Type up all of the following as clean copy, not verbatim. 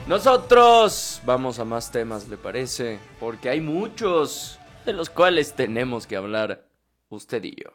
Nosotros vamos a más temas, ¿le parece? Porque hay muchos de los cuales tenemos que hablar usted y yo.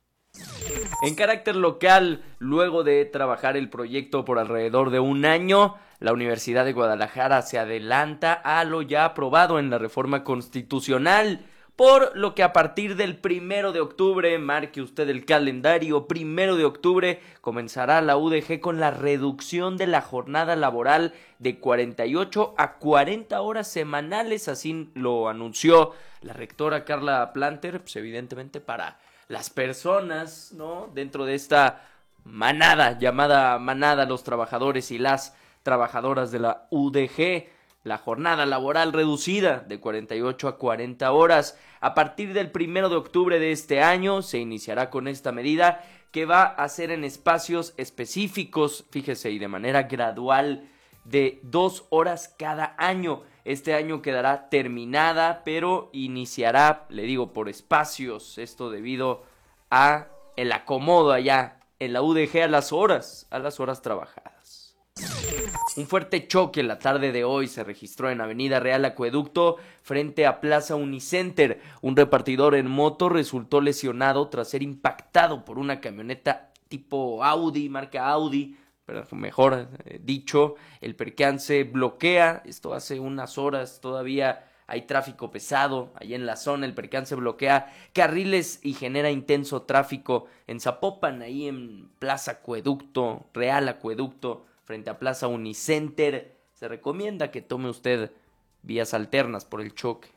En carácter local, luego de trabajar el proyecto por alrededor de un año, la Universidad de Guadalajara se adelanta a lo ya aprobado en la reforma constitucional, por lo que a partir del 1 de octubre, marque usted el calendario, 1 de octubre, comenzará la UDG con la reducción de la jornada laboral de 48 a 40 horas semanales, así lo anunció la rectora Carla Planter, pues evidentemente para las personas, ¿no? Dentro de esta manada, llamada manada, los trabajadores y las trabajadoras de la UDG, la jornada laboral reducida de 48 a 40 horas. A partir del 1 de octubre de este año se iniciará con esta medida que va a ser en espacios específicos, fíjese, y de manera gradual, de 2 horas cada año. Este año quedará terminada, pero iniciará, le digo, por espacios. Esto debido a el acomodo allá en la UDG a las horas trabajadas. Un fuerte choque la tarde de hoy se registró en Avenida Real Acueducto frente a Plaza Unicenter. Un repartidor en moto resultó lesionado tras ser impactado por una camioneta tipo Audi, marca Audi, pero mejor dicho, el percance bloquea, esto hace unas horas, todavía hay tráfico pesado ahí en la zona, el percance bloquea carriles y genera intenso tráfico en Zapopan, ahí en Plaza Acueducto, Real Acueducto, frente a Plaza Unicenter. Se recomienda que tome usted vías alternas por el choque.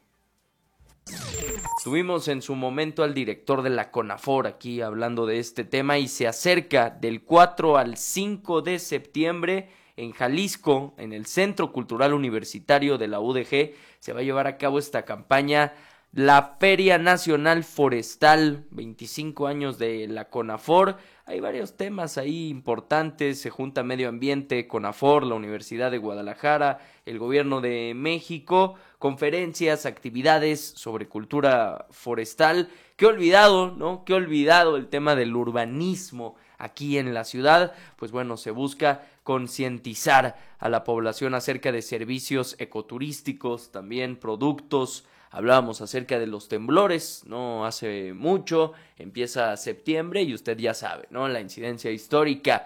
Tuvimos en su momento al director de la CONAFOR aquí hablando de este tema y se acerca del 4 al 5 de septiembre en Jalisco, en el Centro Cultural Universitario de la UDG, se va a llevar a cabo esta campaña, la Feria Nacional Forestal, 25 años de la CONAFOR. Hay varios temas ahí importantes, se junta Medio Ambiente, CONAFOR, la Universidad de Guadalajara, el Gobierno de México, conferencias, actividades sobre cultura forestal. Qué olvidado, ¿no? Qué olvidado el tema del urbanismo aquí en la ciudad. Pues bueno, se busca concientizar a la población acerca de servicios ecoturísticos, también productos. Hablábamos acerca de los temblores, no hace mucho, empieza septiembre y usted ya sabe, ¿no? La incidencia histórica,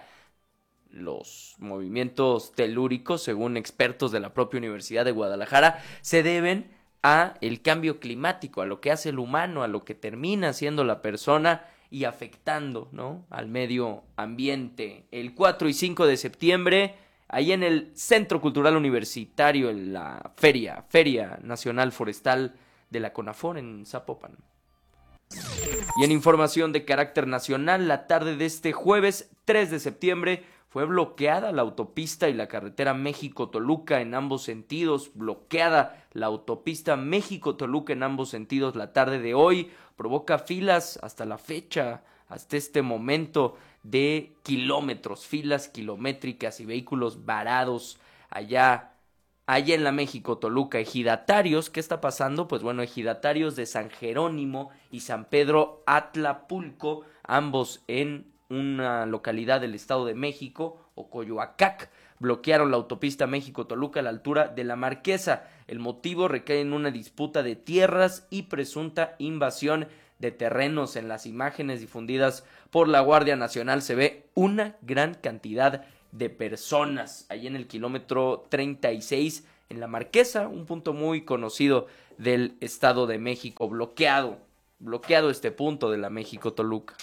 los movimientos telúricos, según expertos de la propia Universidad de Guadalajara, se deben a el cambio climático, a lo que hace el humano, a lo que termina haciendo la persona y afectando, ¿no?, al medio ambiente. El 4 y 5 de septiembre, ahí en el Centro Cultural Universitario, en la Feria Nacional Forestal de la CONAFOR en Zapopan. Y en información de carácter nacional, la tarde de este jueves 3 de septiembre fue bloqueada la autopista y la carretera México-Toluca en ambos sentidos, bloqueada la autopista México-Toluca en ambos sentidos la tarde de hoy, provoca filas hasta la fecha, hasta este momento de kilómetros, filas kilométricas y vehículos varados allá en la México-Toluca. Ejidatarios, ¿qué está pasando? Pues bueno, ejidatarios de San Jerónimo y San Pedro Atlapulco, ambos en una localidad del Estado de México, o Coyoacac, bloquearon la autopista México-Toluca a la altura de La Marquesa. El motivo recae en una disputa de tierras y presunta invasión de terrenos. En las imágenes difundidas por la Guardia Nacional se ve una gran cantidad de personas ahí en el kilómetro 36 en La Marquesa, un punto muy conocido del Estado de México, bloqueado este punto de la México-Toluca.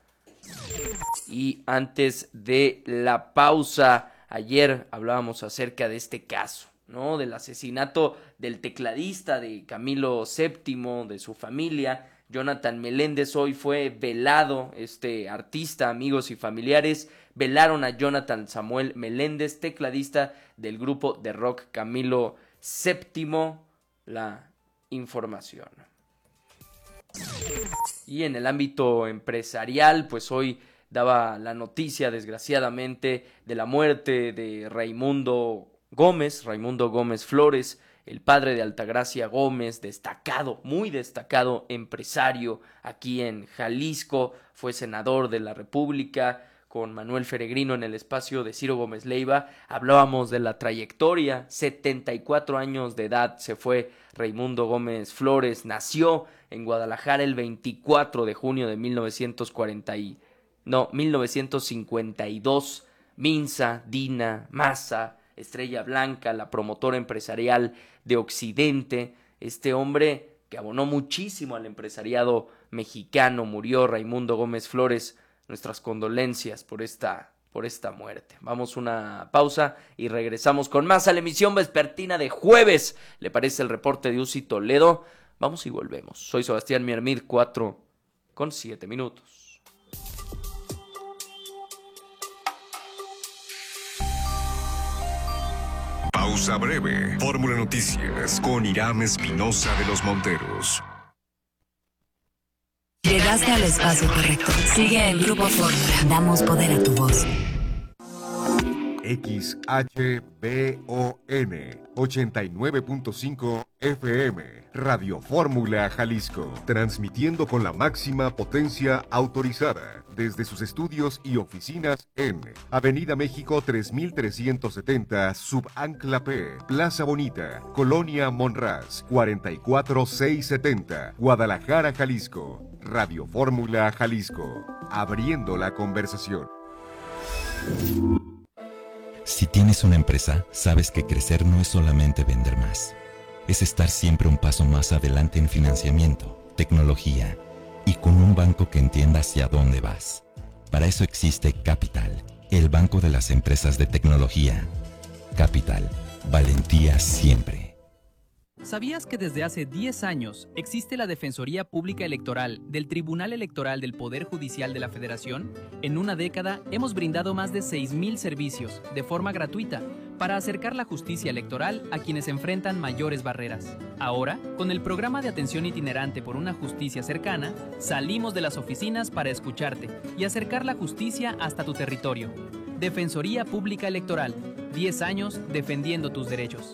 Y antes de la pausa, ayer hablábamos acerca de este caso, ¿no?, del asesinato del tecladista de Camilo VII, de su familia, Jonathan Meléndez. Hoy fue velado este artista, amigos y familiares velaron a Jonathan Samuel Meléndez, tecladista del grupo de rock Camilo VII. La información. Y en el ámbito empresarial, pues hoy daba la noticia, desgraciadamente, de la muerte de Raimundo Gómez Flores, el padre de Altagracia Gómez, destacado, muy destacado empresario aquí en Jalisco, fue senador de la República, con Manuel Feregrino en el espacio de Ciro Gómez Leiva. Hablábamos de la trayectoria. 74 años de edad se fue Raimundo Gómez Flores. Nació en Guadalajara el 24 de junio de 1952. Minsa, Dina, Maza, Estrella Blanca, la promotora empresarial de Occidente. Este hombre que abonó muchísimo al empresariado mexicano, murió Raimundo Gómez Flores. Nuestras condolencias por esta muerte. Vamos a una pausa y regresamos con más a la emisión vespertina de jueves. ¿Le parece el reporte de Uzi Toledo? Vamos y volvemos. Soy Sebastián Miermid, 4:07. Pausa breve. Fórmula Noticias con Irán Espinosa de los Monteros. Llegaste al espacio correcto. Sigue el Grupo Fórmula. Damos poder a tu voz. XHBON 89.5 FM, Radio Fórmula Jalisco, transmitiendo con la máxima potencia autorizada desde sus estudios y oficinas en Avenida México 3370, Subancla P, Plaza Bonita, Colonia Monraz, 44670, Guadalajara, Jalisco. Radio Fórmula Jalisco, abriendo la conversación. Si tienes una empresa, sabes que crecer no es solamente vender más. Es estar siempre un paso más adelante en financiamiento, tecnología y con un banco que entienda hacia dónde vas. Para eso existe Capital, el banco de las empresas de tecnología. Capital, valentía siempre. ¿Sabías que desde hace 10 años existe la Defensoría Pública Electoral del Tribunal Electoral del Poder Judicial de la Federación? En una década hemos brindado más de 6,000 servicios de forma gratuita para acercar la justicia electoral a quienes enfrentan mayores barreras. Ahora, con el programa de atención itinerante por una justicia cercana, salimos de las oficinas para escucharte y acercar la justicia hasta tu territorio. Defensoría Pública Electoral, 10 años defendiendo tus derechos.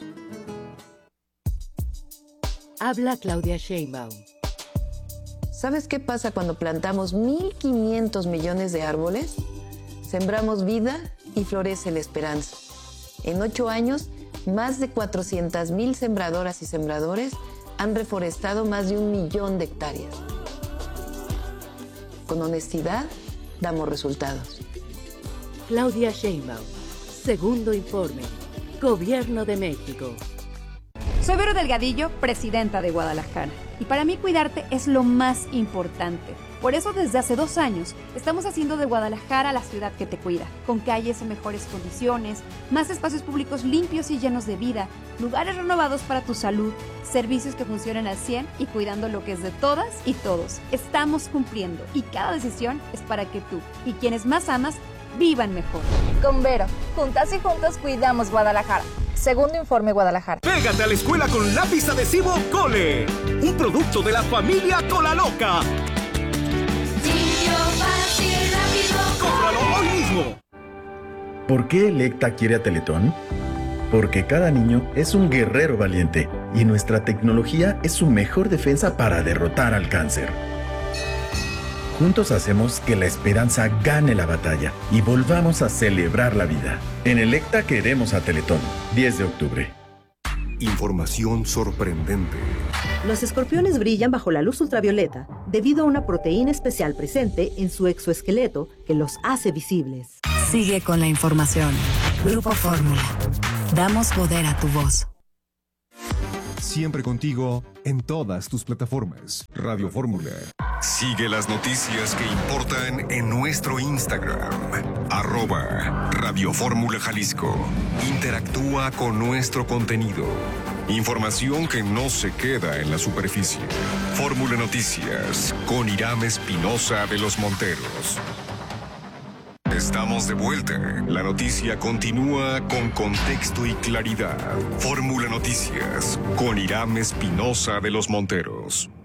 Habla Claudia Sheinbaum. ¿Sabes qué pasa cuando plantamos 1.500 millones de árboles? Sembramos vida y florece la esperanza. En 8 años, más de 400,000 sembradoras y sembradores han reforestado más de 1 millón de hectáreas. Con honestidad, damos resultados. Claudia Sheinbaum. Segundo informe. Gobierno de México. Soy Vero Delgadillo, presidenta de Guadalajara. Y para mí cuidarte es lo más importante. Por eso desde hace 2 años estamos haciendo de Guadalajara la ciudad que te cuida. Con calles en mejores condiciones, más espacios públicos limpios y llenos de vida, lugares renovados para tu salud, servicios que funcionen al 100 y cuidando lo que es de todas y todos. Estamos cumpliendo y cada decisión es para que tú y quienes más amas vivan mejor. Con Vero, juntas y juntos cuidamos Guadalajara. Segundo informe Guadalajara. Pégate a la escuela con lápiz adhesivo Cole, un producto de la familia Cola Loca. ¡Cómpralo hoy mismo! ¿Por qué Electa quiere a Teletón? Porque cada niño es un guerrero valiente y nuestra tecnología es su mejor defensa para derrotar al cáncer. Juntos hacemos que la esperanza gane la batalla y volvamos a celebrar la vida. En Electa queremos a Teletón. 10 de octubre. Información sorprendente. Los escorpiones brillan bajo la luz ultravioleta debido a una proteína especial presente en su exoesqueleto que los hace visibles. Sigue con la información. Grupo Fórmula. Damos poder a tu voz. Siempre contigo en todas tus plataformas. Radio Fórmula. Sigue las noticias que importan en nuestro Instagram. @Radio Fórmula Jalisco. Interactúa con nuestro contenido. Información que no se queda en la superficie. Fórmula Noticias con Irán Espinosa de los Monteros. Estamos de vuelta. La noticia continúa con contexto y claridad. Fórmula Noticias con Irán Espinosa de los Monteros.